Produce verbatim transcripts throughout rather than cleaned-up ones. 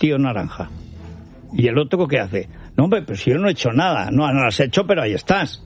tío naranja. ¿Y el otro qué hace? No, hombre, pues si yo no he hecho nada. No, no lo has hecho, pero ahí estás.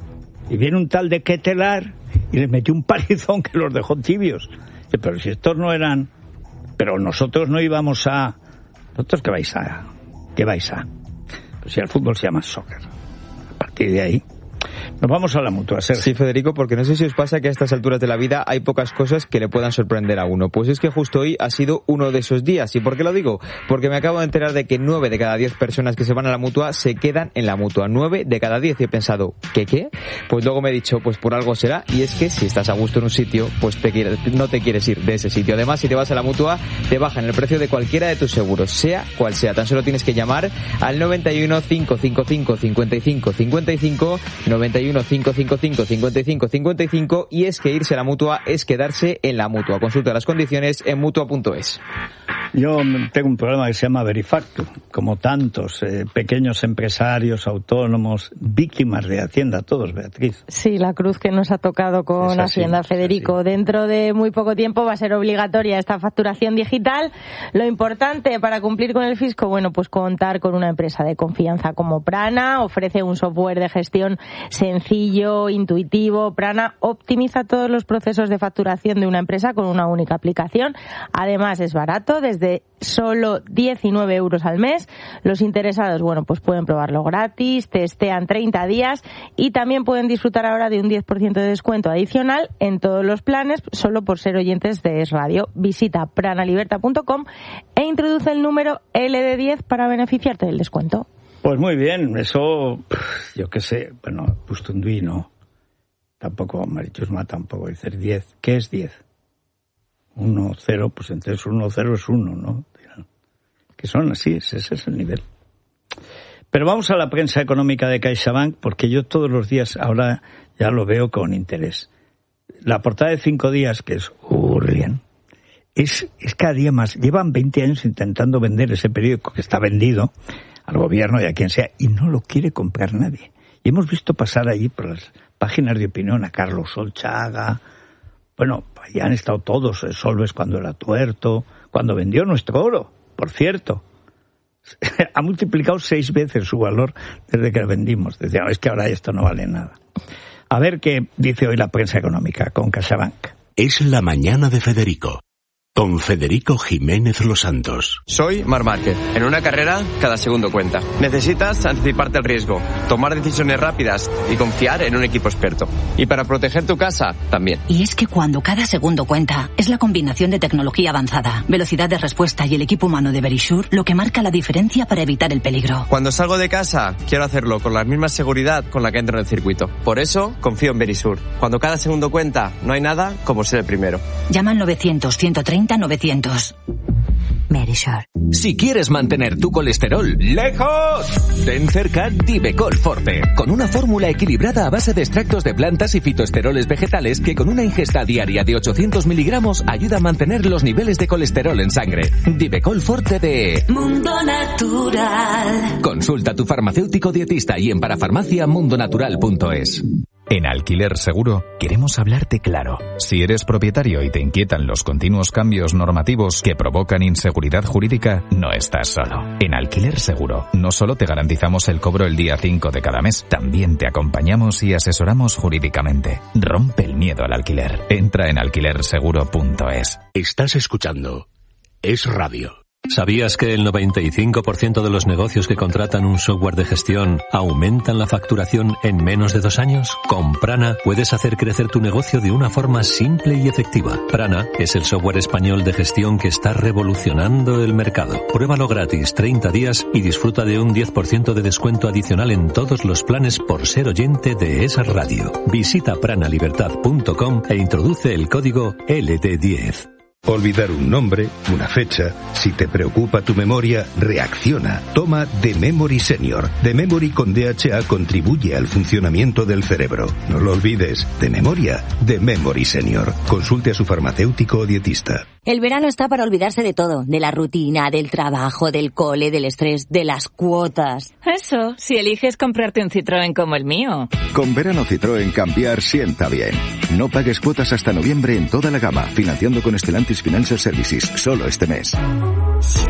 Y viene un tal de Ketelar y le metió un palizón que los dejó tibios. Pero si estos no eran... Pero nosotros no íbamos a... ¿Vosotros qué vais a...? ¿Qué vais a...? Pues si el fútbol se llama soccer. A partir de ahí... Nos vamos a la Mutua, Sergio. Sí, Federico, porque no sé si os pasa que a estas alturas de la vida hay pocas cosas que le puedan sorprender a uno. Pues es que justo hoy ha sido uno de esos días. ¿Y por qué lo digo? Porque me acabo de enterar de que nueve de cada diez personas que se van a la Mutua se quedan en la Mutua. nueve de cada diez. Y he pensado, ¿qué qué? Pues luego me he dicho, pues por algo será. Y es que si estás a gusto en un sitio, pues te quieres, no te quieres ir de ese sitio. Además, si te vas a la Mutua, te bajan el precio de cualquiera de tus seguros, sea cual sea. Tan solo tienes que llamar al noventa y uno, cinco cinco cinco, cincuenta y cinco cincuenta y cinco, noventa y uno, cinco cinco cinco, cincuenta y cinco cincuenta y cinco, y es que irse a la Mutua es quedarse en la Mutua. Consulta las condiciones en mutua punto es. Yo tengo un programa que se llama Verifacto, como tantos eh, pequeños empresarios, autónomos, víctimas de Hacienda, todos, Beatriz. Sí, la cruz que nos ha tocado con así, Hacienda, Federico. Dentro de muy poco tiempo va a ser obligatoria esta facturación digital. Lo importante para cumplir con el fisco, bueno, pues contar con una empresa de confianza como Prana. Ofrece un software de gestión sencillo, intuitivo. Prana optimiza todos los procesos de facturación de una empresa con una única aplicación. Además, es barato, desde de solo diecinueve euros al mes. Los interesados, bueno, pues pueden probarlo gratis, testean treinta días y también pueden disfrutar ahora de un diez por ciento de descuento adicional en todos los planes, solo por ser oyentes de Es Radio. Visita pranaliberta punto com e introduce el número L D diez para beneficiarte del descuento. Pues muy bien, eso, yo qué sé, bueno, Pustunduí no, tampoco, Marichusma tampoco, decir diez, ¿qué es diez? uno, cero, pues entonces uno, cero es uno, ¿no? Que son así, ese es el nivel. Pero vamos a la prensa económica de CaixaBank, porque yo todos los días ahora ya lo veo con interés. La portada de cinco días, que es Urlien, es, es cada día más. Llevan veinte años intentando vender ese periódico que está vendido al gobierno y a quien sea, y no lo quiere comprar nadie. Y hemos visto pasar allí por las páginas de opinión a Carlos Solchaga. Bueno, ya han estado todos, Solves cuando era tuerto, cuando vendió nuestro oro, por cierto. Ha multiplicado seis veces su valor desde que lo vendimos. Decía, no, es que ahora esto no vale nada. A ver qué dice hoy la prensa económica con CaixaBank. Es la mañana de Federico, con Federico Jiménez Los Santos. Soy Marc Márquez. En una carrera, cada segundo cuenta. Necesitas anticiparte al riesgo, tomar decisiones rápidas y confiar en un equipo experto. Y para proteger tu casa, también. Y es que cuando cada segundo cuenta, es la combinación de tecnología avanzada, velocidad de respuesta y el equipo humano de Verisure lo que marca la diferencia para evitar el peligro. Cuando salgo de casa, quiero hacerlo con la misma seguridad con la que entro en el circuito. Por eso, confío en Verisure. Cuando cada segundo cuenta, no hay nada como ser el primero. Llama al novecientos, ciento treinta, novecientos. Verisure. Si quieres mantener tu colesterol lejos, ten cerca Divecol Forte, con una fórmula equilibrada a base de extractos de plantas y fitoesteroles vegetales que con una ingesta diaria de ochocientos miligramos ayuda a mantener los niveles de colesterol en sangre. Divecol Forte de Mundo Natural. Consulta a tu farmacéutico dietista y en parafarmacia mundo natural punto es. En Alquiler Seguro queremos hablarte claro. Si eres propietario y te inquietan los continuos cambios normativos que provocan inseguridad jurídica, no estás solo. En Alquiler Seguro no solo te garantizamos el cobro el día cinco de cada mes, también te acompañamos y asesoramos jurídicamente. Rompe el miedo al alquiler. Entra en alquiler seguro punto es. Estás escuchando Es Radio. ¿Sabías que el noventa y cinco por ciento de los negocios que contratan un software de gestión aumentan la facturación en menos de dos años? Con Prana puedes hacer crecer tu negocio de una forma simple y efectiva. Prana es el software español de gestión que está revolucionando el mercado. Pruébalo gratis treinta días y disfruta de un diez por ciento de descuento adicional en todos los planes por ser oyente de esa radio. Visita pranalibertad punto com e introduce el código L D diez. Olvidar un nombre, una fecha. Si te preocupa tu memoria, reacciona. Toma The Memory Senior. The Memory con D H A contribuye al funcionamiento del cerebro. No lo olvides. De memoria, The Memory Senior. Consulte a su farmacéutico o dietista. El verano está para olvidarse de todo. De la rutina, del trabajo, del cole, del estrés, de las cuotas. Eso, si eliges comprarte un Citroën como el mío. Con verano Citroën cambiar sienta bien. No pagues cuotas hasta noviembre en toda la gama, financiando con Stellantis Financial Services, solo este mes.